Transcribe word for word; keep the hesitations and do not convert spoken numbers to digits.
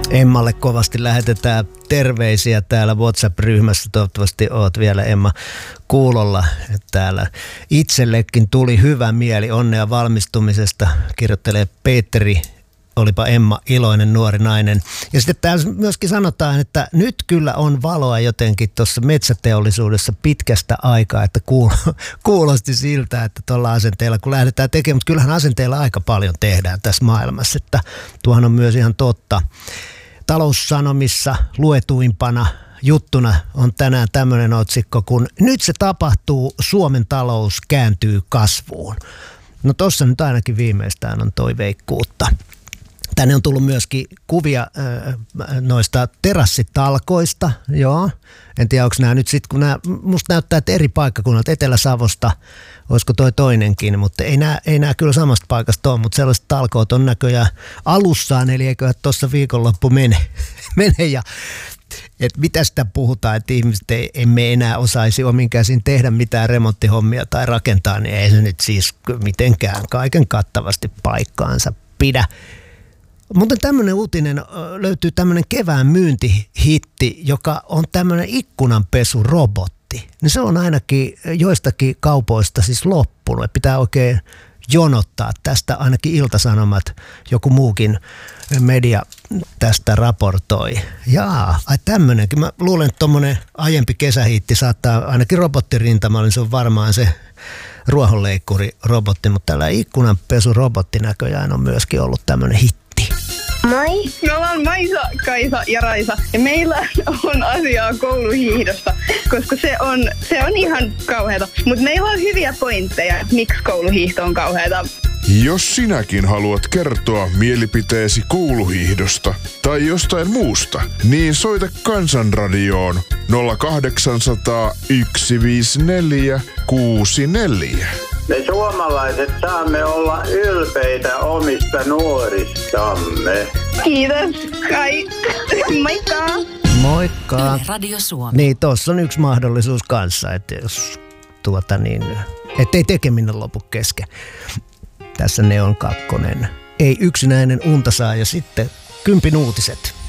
Emmalle kovasti lähetetään terveisiä täällä WhatsApp-ryhmässä. Toivottavasti oot vielä, Emma, kuulolla. Täällä itsellekin tuli hyvä mieli, onnea valmistumisesta, kirjoittelee Petteri. Olipa Emma iloinen nuori nainen. Ja sitten täällä myöskin sanotaan, että nyt kyllä on valoa jotenkin tuossa metsäteollisuudessa pitkästä aikaa, että kuulosti siltä, että tuolla asenteella kun lähdetään tekemään, mutta kyllähän asenteella aika paljon tehdään tässä maailmassa, että tuohan on myös ihan totta. Taloussanomissa luetuimpana juttuna on tänään tämmöinen otsikko, kun nyt se tapahtuu, Suomen talous kääntyy kasvuun. No tossa nyt ainakin viimeistään on toiveikkuutta. Tänne on tullut myöskin kuvia äh, noista terassitalkoista, joo. En tiedä, onko nämä nyt sitten, kun nämä, musta näyttää, että eri paikkakunnalta, Etelä-Savosta, olisiko toi toinenkin, mutta ei nämä, ei nämä kyllä samasta paikasta ole, mutta sellaiset talkoot on näköjään alussaan, eli eiköhän tuossa viikonloppu mene, mene ja että mitä sitä puhutaan, että ihmiset ei, emme enää osaisi omin käsin tehdä mitään remonttihommia tai rakentaa, niin ei se nyt siis mitenkään kaiken kattavasti paikkaansa pidä. Mutta tämmöinen uutinen löytyy tämmöinen kevään myyntihitti, joka on tämmöinen ikkunanpesurobotti. Niin se on ainakin joistakin kaupoista siis loppunut. Pitää oikein jonottaa tästä, ainakin Ilta-Sanomat, joku muukin media tästä raportoi. Jaa, ai tämmöinenkin. Mä luulen, että tommonen aiempi kesähiitti saattaa, ainakin robottirintama, niin se on varmaan se ruohonleikkuri-robotti, mutta tällä ikkunanpesurobotti näköjään on myöskin ollut tämmöinen hitti. Moi. Me ollaan Maisa, Kaisa ja Raisa ja meillä on asiaa kouluhiihdosta, koska se on, se on ihan kauheata. Mutta meillä on hyviä pointteja, miksi kouluhiihto on kauheata. Jos sinäkin haluat kertoa mielipiteesi kouluhiihdosta tai jostain muusta, niin soita Kansanradioon nolla kahdeksan nolla nolla yksi viisi neljä kuusi neljä. Me suomalaiset saamme olla ylpeitä omista nuoristamme. Kiitos. Kai. Moikka. Moikka. Radio Suomi. Niin, tuossa on yksi mahdollisuus kanssa, että jos tuota niin, ettei tekeminen lopu kesken. Tässä Neon kakkonen. Ei yksinäinen unta saa ja sitten kympin uutiset.